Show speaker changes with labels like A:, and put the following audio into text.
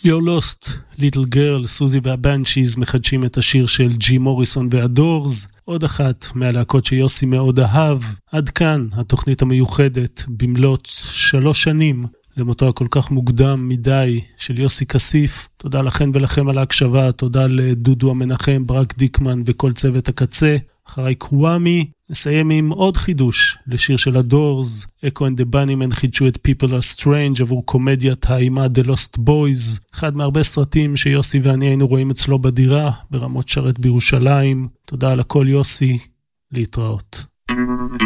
A: You're Lost, Little Girl, סוזי והבנצ'יז מחדשים את השיר של ג'י מוריסון והדורס, עוד אחת מהלהקות שיוסי מאוד אהב. עד כאן התוכנית המיוחדת במלאת 3 שנים למותו הכל כך מוקדם מדי של יוסי כסיף. תודה לכן ולכם על ההקשבה, תודה לדודו המנחם, ברק דיקמן וכל צוות הקצה. אחריי קוואמי, נסיים עם עוד חידוש לשיר של הדורס. אקו אנד דה בנימן חידשו את People Are Strange עבור קומדיית האימה The Lost Boys, אחד מהרבה סרטים שיוסי ואני היינו רואים אצלו בדירה ברמות שרת בירושלים. תודה על הכל יוסי, להתראות.